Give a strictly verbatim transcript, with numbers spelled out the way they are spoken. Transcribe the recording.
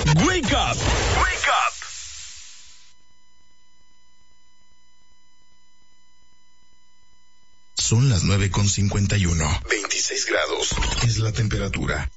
Wake up. Wake up. Son las nueve con cincuenta y uno. veintiséis grados es la temperatura.